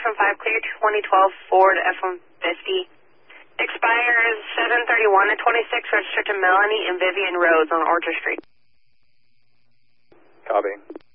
FM5 clear 2012 Ford F-150. Expires 7/31 at 26, registered to Melanie and Vivian Rhodes on Orchard Street. Copy.